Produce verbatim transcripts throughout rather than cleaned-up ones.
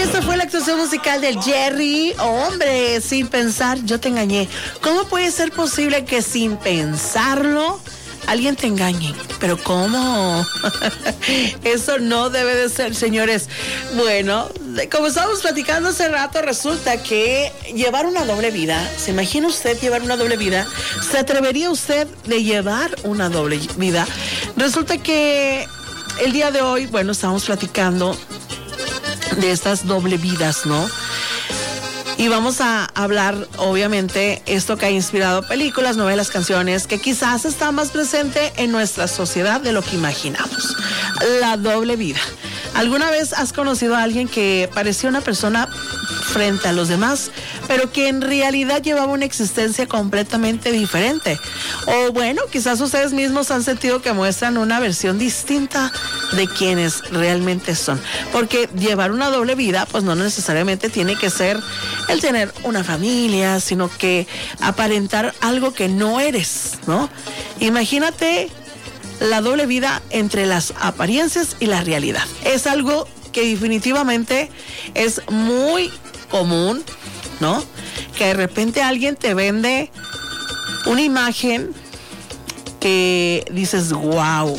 Esta fue la actuación musical del Jerry. Hombre, sin pensar, yo te engañé. ¿Cómo puede ser posible que sin pensarlo alguien te engañe? ¿Pero cómo? Eso no debe de ser, señores. Bueno, como estábamos platicando hace rato, resulta que llevar una doble vida, ¿se imagina usted llevar una doble vida? ¿Se atrevería usted de llevar una doble vida? Resulta que el día de hoy, bueno, estábamos platicando de estas doble vidas, ¿no? Y vamos a hablar, obviamente, esto que ha inspirado películas, novelas, canciones, que quizás está más presente en nuestra sociedad de lo que imaginamos. La doble vida. ¿Alguna vez has conocido a alguien que parecía una persona frente a los demás, pero que en realidad llevaba una existencia completamente diferente? O bueno, quizás ustedes mismos han sentido que muestran una versión distinta de quienes realmente son. Porque llevar una doble vida, pues no necesariamente tiene que ser el tener una familia, sino que aparentar algo que no eres, ¿no? Imagínate la doble vida entre las apariencias y la realidad. Es algo que definitivamente es muy común, ¿no? Que de repente alguien te vende una imagen que dices, wow,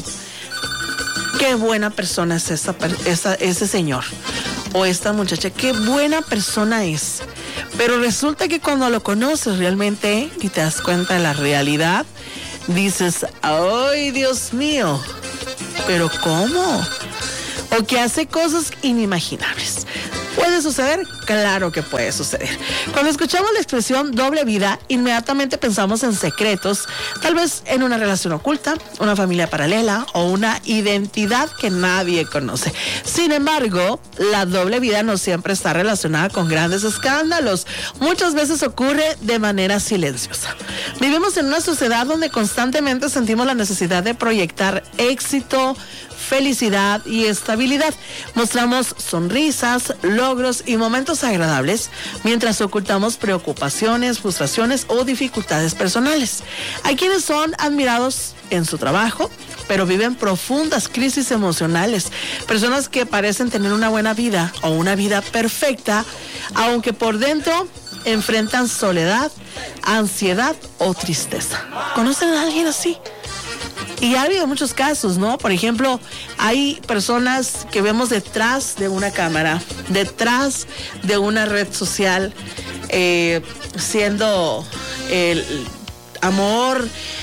qué buena persona es esa, esa, ese señor o esta muchacha, qué buena persona es. Pero resulta que cuando lo conoces realmente y te das cuenta de la realidad, dices, ¡ay, Dios mío! ¿Pero cómo? O que hace cosas inimaginables. ¿Puede suceder? Claro que puede suceder. Cuando escuchamos la expresión doble vida, inmediatamente pensamos en secretos, tal vez en una relación oculta, una familia paralela o una identidad que nadie conoce. Sin embargo, la doble vida no siempre está relacionada con grandes escándalos. Muchas veces ocurre de manera silenciosa. Vivimos en una sociedad donde constantemente sentimos la necesidad de proyectar éxito, felicidad y estabilidad. Mostramos sonrisas, logros y momentos agradables mientras ocultamos preocupaciones, frustraciones o dificultades personales. Hay quienes son admirados en su trabajo, pero viven profundas crisis emocionales. Personas que parecen tener una buena vida o una vida perfecta, aunque por dentro enfrentan soledad, ansiedad o tristeza. ¿Conocen a alguien así? Y ha habido muchos casos, ¿no? Por ejemplo, hay personas que vemos detrás de una cámara, detrás de una red social, eh, siendo el amor,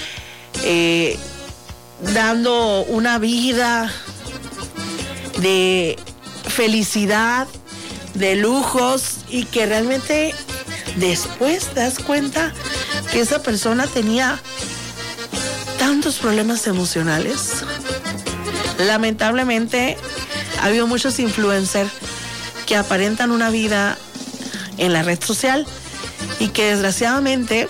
eh, dando una vida de felicidad, de lujos, y que realmente después te das cuenta que esa persona tenía tantos problemas emocionales. Lamentablemente ha habido muchos influencers que aparentan una vida en la red social y que desgraciadamente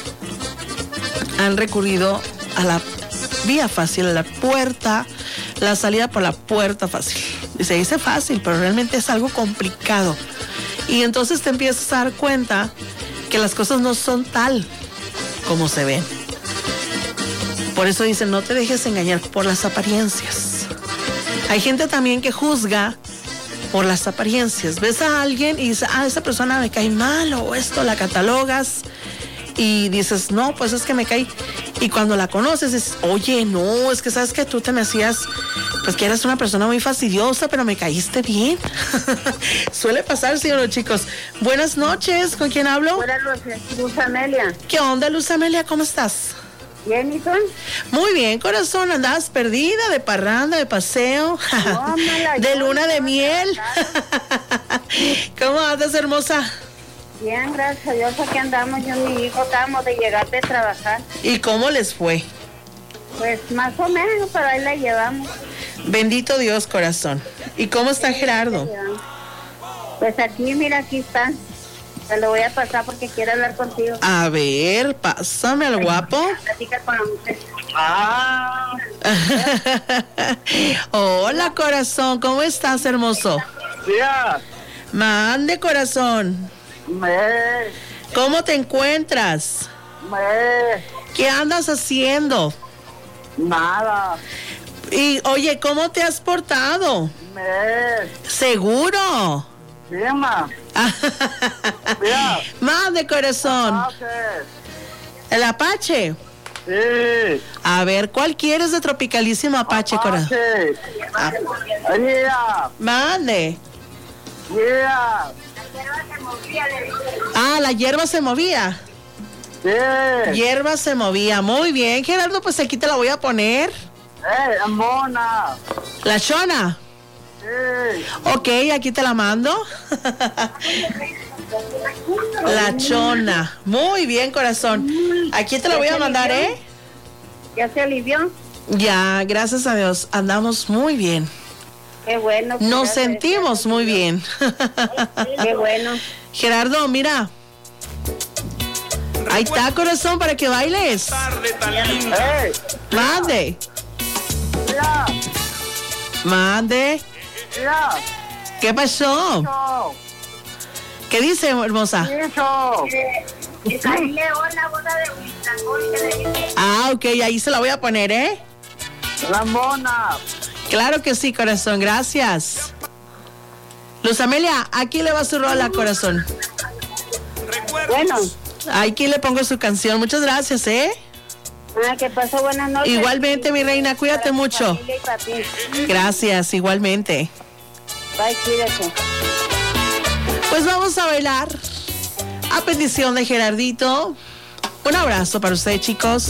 han recurrido a la vía fácil, a la puerta, la salida por la puerta fácil. Y se dice fácil, pero realmente es algo complicado. Y entonces te empiezas a dar cuenta que las cosas no son tal como se ven. Por eso dicen, no te dejes engañar por las apariencias. Hay gente también que juzga por las apariencias. Ves a alguien y dices, ah, esa persona me cae mal, o esto, la catalogas y dices, no, pues es que me cae. Y cuando la conoces dices, oye, no, es que sabes que tú te me hacías, pues que eras una persona muy fastidiosa, pero me caíste bien. Suele pasar, sí o no, chicos. Buenas noches, ¿con quién hablo? Buenas noches, Luz Amelia. ¿Qué onda, Luz Amelia? ¿Cómo estás? Bien, ¿y tú? Muy bien, corazón. ¿Andabas perdida, de parranda, de paseo? No, mala, de luna de miel. ¿Cómo andas, hermosa? Bien, gracias a Dios, aquí andamos. Yo y mi hijo acabamos de llegar de trabajar. ¿Y cómo les fue? Pues más o menos, pero ahí la llevamos. Bendito Dios, corazón. ¿Y cómo está Gerardo? Pues aquí, mira, aquí está. Te lo voy a pasar porque quiero hablar contigo. A ver, pásame al guapo. Platica con la mujer. Ah. Hola, corazón, ¿cómo estás, hermoso? Días. Mande, corazón. Me. ¿Cómo te encuentras? Me. ¿Qué andas haciendo? Nada. Y, oye, ¿cómo te has portado? Me. ¿Seguro? Dima. Mira. Mande, corazón. Apache. ¿El Apache? Sí. A ver, ¿cuál quieres de Tropicalísimo Apache, corazón? Apache. Yeah. Mande. Yeah. Ah, la hierba se movía. Sí. Hierba se movía. Muy bien, Gerardo, pues aquí te la voy a poner. Eh, mona. La chona. Sí. Ok, aquí te la mando. La chona. Muy bien, corazón. Aquí te la voy a mandar, ¿eh? ¿Ya se alivió? Ya, gracias a Dios. Andamos muy bien. Qué bueno. Nos gracias. sentimos muy bien. Qué bueno. Gerardo, mira. Ahí está, corazón, para que bailes. Eh. Mande. Mira. Mande. Mira. ¿Qué pasó? Eso. ¿Qué dice, hermosa? Eso. Ahí leó la boda de Huitlacón que le dije. Ah, ok, ahí se la voy a poner, ¿eh? La mona. Claro que sí, corazón, gracias. Luz Amelia, aquí le va su rola, corazón. Bueno. Aquí le pongo su canción. Muchas gracias, ¿eh? Ah, ¿qué pasó? Buenas noches. Igualmente, mi reina, cuídate Para tu mucho. familia y para ti. Gracias, igualmente. Bye, cuídate. Pues vamos a bailar a petición de Gerardito. Un abrazo para ustedes, chicos.